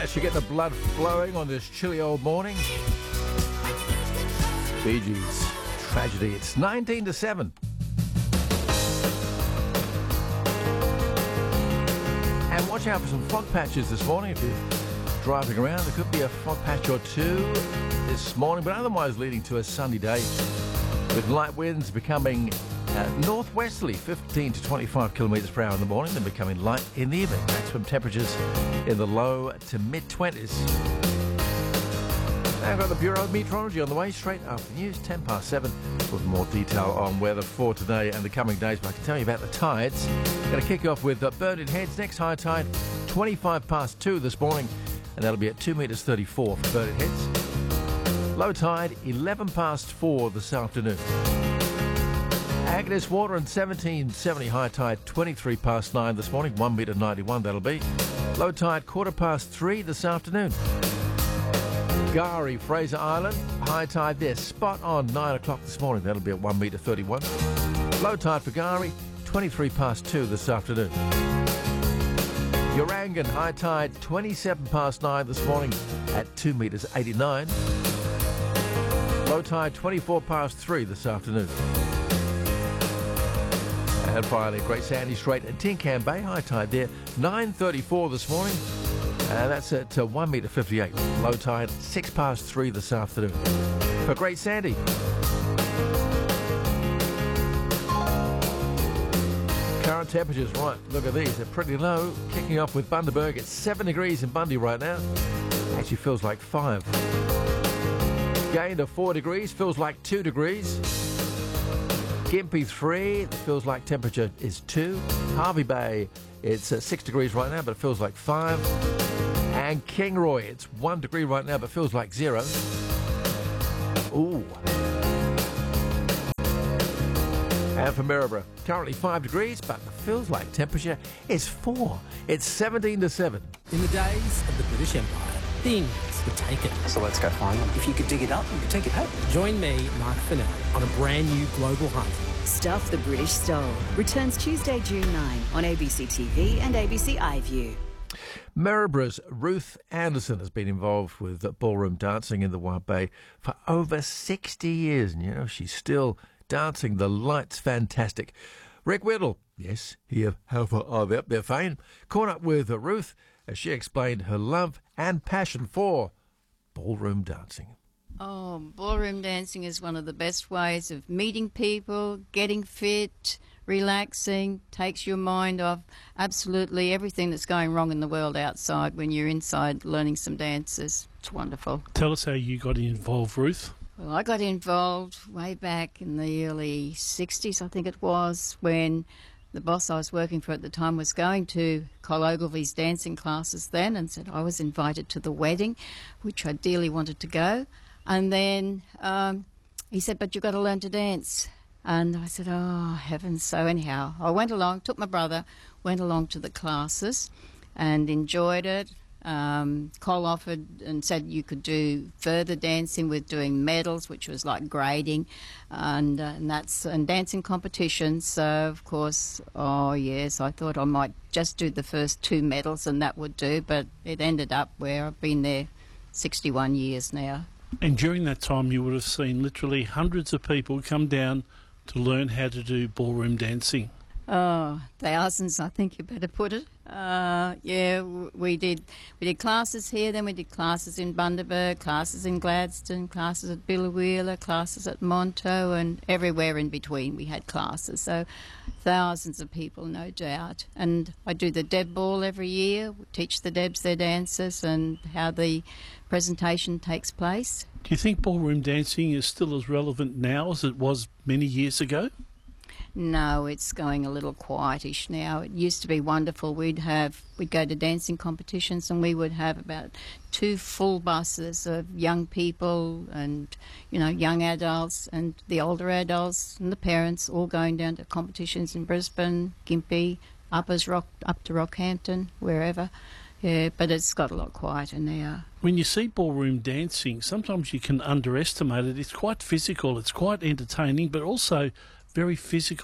You get the blood flowing on this chilly old morning. Bee Gees, Tragedy. It's 19-7. And watch out for some fog patches this morning if you're driving around. There could be a fog patch or two this morning, but otherwise leading to a sunny day with light winds becoming northwesterly, 15 to 25 kilometres per hour in the morning, then becoming light in the evening. Maximum temperatures in the low to mid-20s. Now I've got the Bureau of Meteorology on the way straight after the news, 7:10, with more detail on weather for today and the coming days. But I can tell you about the tides. Going to kick off with Burnett Heads. Next high tide, 2 this morning, and that'll be at 2 metres 34 for Burnett Heads. Low tide, 4 this afternoon. Agnes Water and 1770 high tide, 9 this morning, 1 metre 91 that'll be. Low tide, 3 this afternoon. Gari, Fraser Island, high tide there, spot on 9 o'clock this morning, that'll be at 1 metre 31. Low tide for Gari, 2 this afternoon. Urangan, high tide, 9 this morning at 2 metres 89. Low tide, 3 this afternoon. And finally, Great Sandy Strait and Tincan Bay, high tide there, 9:34 this morning. That's at 1 metre 58. Low tide, 3 this afternoon. For Great Sandy. Current temperatures, right, look at these, they're pretty low. Kicking off with Bundaberg, it's 7 degrees in Bundy right now. Actually feels like 5. Gain to 4 degrees, feels like 2 degrees. Gympie 3, it feels like temperature is 2. Harvey Bay, it's 6 degrees right now, but it feels like 5. And Kingroy, it's 1 degree right now, but feels like 0. Ooh. And for Maryborough, currently 5 degrees, but the feels like temperature is 4. It's 17-7. In the days of the British Empire, things were taken. So let's go find them. If you could dig it up, you could take it home. Join me, Mark Fennell, on a brand new global hunt. Stuff the British Stole returns Tuesday, June 9 on ABC TV and ABC iView. Maryborough's Ruth Anderson has been involved with ballroom dancing in the Wide Bay for over 60 years. And, you know, she's still dancing. The light's fantastic. Rick Whittle, yes, he of their fame, caught up with Ruth as she explained her love and passion for ballroom dancing. Oh, ballroom dancing is one of the best ways of meeting people, getting fit, relaxing, takes your mind off absolutely everything that's going wrong in the world outside when you're inside learning some dances. It's wonderful. Tell us how you got involved, Ruth. Well, I got involved way back in the early 60s, I think it was, when the boss I was working for at the time was going to Col Ogilvy's dancing classes then, and said I was invited to the wedding, which I dearly wanted to go. And then he said, but you've got to learn to dance. And I said, oh, heavens. So anyhow, I went along, took my brother, went along to the classes and enjoyed it. Col offered and said you could do further dancing with doing medals, which was like grading, and dancing competitions. So, of course, oh, yes, I thought I might just do the first 2 medals and that would do, but it ended up where I've been there 61 years now. And during that time, you would have seen literally hundreds of people come down to learn how to do ballroom dancing. Oh, thousands, I think you better put it. Yeah, we did classes here, then we did classes in Bundaberg, classes in Gladstone, classes at Billawheeler, classes at Monto, and everywhere in between we had classes. So thousands of people, no doubt. And I do the Deb Ball every year, teach the Debs their dances and how the presentation takes place. Do you think ballroom dancing is still as relevant now as it was many years ago? No, it's going a little quietish now. It used to be wonderful. We'd go to dancing competitions and we would have about 2 full buses of young people and, you know, young adults and the older adults and the parents all going down to competitions in Brisbane, Gympie, up to Rockhampton, wherever. Yeah, but it's got a lot quieter now. When you see ballroom dancing, sometimes you can underestimate it. It's quite physical, it's quite entertaining, but also very physical.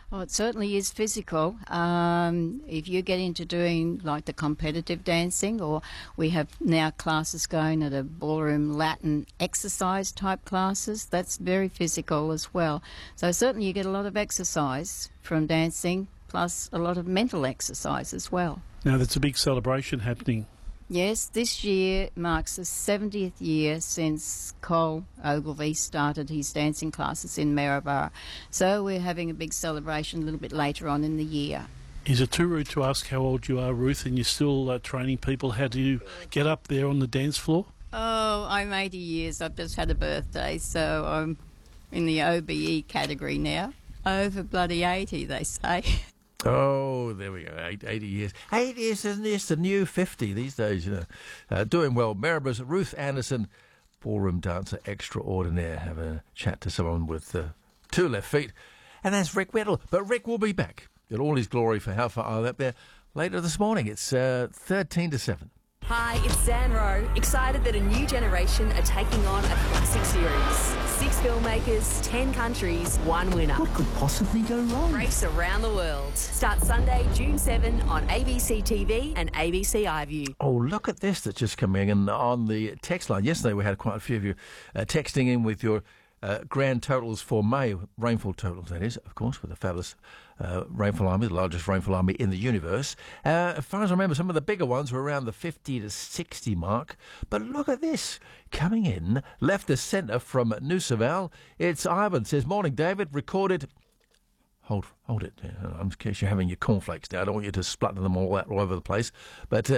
Well, it certainly is physical. If you get into doing like the competitive dancing, or we have now classes going at a ballroom Latin exercise type classes, that's very physical as well. So certainly you get a lot of exercise from dancing, plus a lot of mental exercise as well. Now, there's a big celebration happening. Yes, this year marks the 70th year since Col Ogilvie started his dancing classes in Maryborough. So we're having a big celebration a little bit later on in the year. Is it too rude to ask how old you are, Ruth, and you're still training people how to get up there on the dance floor? Oh, I'm 80 years. I've just had a birthday, so I'm in the OBE category now. Over bloody 80, they say. Oh, there we go. 80 years. 80 years, isn't this the new 50 these days, you know. Doing well. Maryborough's Ruth Anderson, ballroom dancer extraordinaire. Have a chat to someone with two left feet. And that's Rick Whittle. But Rick will be back in all his glory for How Far Are They Up There later this morning. It's 13 to 7. Hi, it's Zan Rowe. Excited that a new generation are taking on a classic series. 6 filmmakers, 10 countries, 1 winner. What could possibly go wrong? Race around the world. Starts Sunday, June 7 on ABC TV and ABC iView. Oh, look at this that's just coming in on the text line. Yesterday we had quite a few of you texting in with your grand totals for May, rainfall totals, that is, of course, with the fabulous rainfall army, the largest rainfall army in the universe. As far as I remember, some of the bigger ones were around the 50 to 60 mark. But look at this, coming in, left of centre from Noosaval. It's Ivan, says, morning, David, recorded... Hold it, in case you're having your cornflakes now. I don't want you to splutter them all out all over the place. But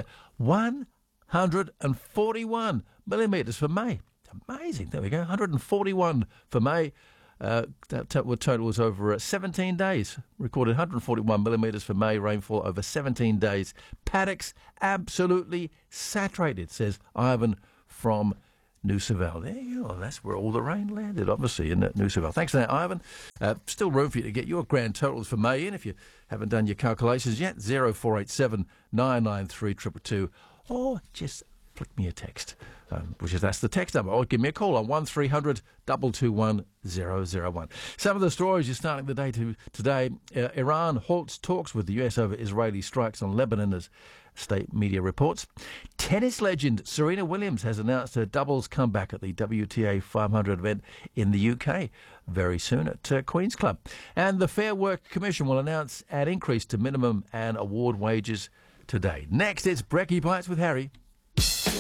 141 millimetres for May. Amazing. There we go. 141 for May. That total was over 17 days. Recorded 141 millimetres for May rainfall over 17 days. Paddocks absolutely saturated, says Ivan from Noosaval. There you go. That's where all the rain landed, obviously, in Noosaval. Thanks for that, Ivan. Still room for you to get your grand totals for May in if you haven't done your calculations yet. 0487 993 222, or just flick me a text. That's the text number. Or give me a call on 1300 221 001. Some of the stories you're starting the day today. Iran halts talks with the US over Israeli strikes on Lebanon, as state media reports. Tennis legend Serena Williams has announced her doubles comeback at the WTA 500 event in the UK very soon at Queen's Club. And the Fair Work Commission will announce an increase to minimum and award wages today. Next, it's Brekkie Bites with Harry.